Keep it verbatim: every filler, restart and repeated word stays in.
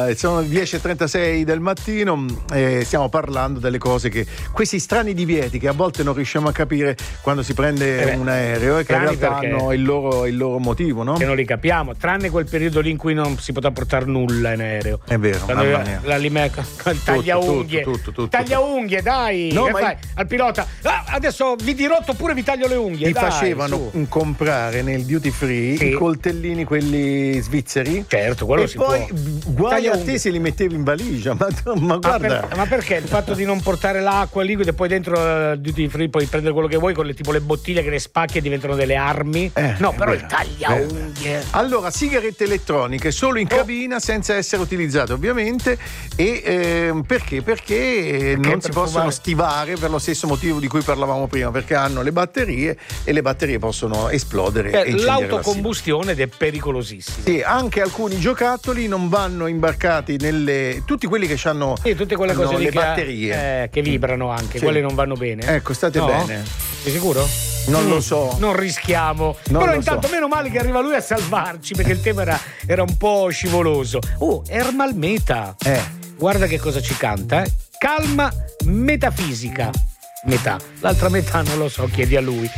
sono le dieci e trentasei del mattino e stiamo parlando delle cose che, questi strani divieti che a volte non riusciamo a capire quando si prende eh un aereo e che in realtà hanno il loro, il loro motivo, no? Che non li capiamo, tranne quel periodo lì in cui non si poteva portare nulla in aereo. È vero, quando mamma la, mia. la Limeca taglia tutto, unghie, tutto, tutto, tutto, taglia tutto. unghie, dai, No, che ma fai? i- Al pilota, ah, adesso vi dirò oppure vi taglio le unghie. Ti dai, facevano su. comprare nel duty free Sì. i coltellini, quelli svizzeri. Certo, quello e si poi può. guai Taglia a unghie. te se li mettevi in valigia. Ma, ma Ma, guarda, per- ma perché il fatto di non portare l'acqua liquida e poi dentro il duty free puoi prendere quello che vuoi con le, tipo le bottiglie che le spacchi e diventano delle armi? Eh, no, è però vero, il taglia è vero. unghie. Allora, sigarette elettroniche solo in cabina senza essere utilizzate ovviamente. E ehm, perché? Perché non per si possono fumare? stivare per lo stesso motivo di cui parlavamo prima, perché hanno le batterie e le batterie possono esplodere Eh, e incendiare la L'autocombustione ed è pericolosissimo. Sì, anche alcuni giocattoli non vanno imbarcati nelle. Tutti quelli che hanno Sì, tutte quelle hanno cose lì le che, batterie. eh, che vibrano anche, Sì. quelle non vanno bene. Ecco, state No? bene. Sei sicuro? Non Mm, lo so. Non rischiamo. Non Però lo intanto so. meno male che arriva lui a salvarci, perché il tema era, era un po' scivoloso. Oh, Ermal Meta. Eh. Guarda che cosa ci canta, eh. Calma metafisica. Metà. L'altra metà non lo so, chiedi a lui.